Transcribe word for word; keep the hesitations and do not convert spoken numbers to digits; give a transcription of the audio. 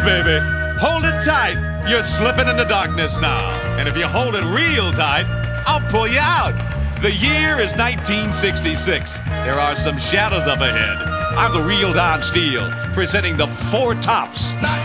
baby. Hold it tight. You're slipping in the darkness now. And if you hold it real tight, I'll pull you out. The year is nineteen sixty-six. There are some shadows up ahead. I'm the real Don Steele, presenting the Four Tops.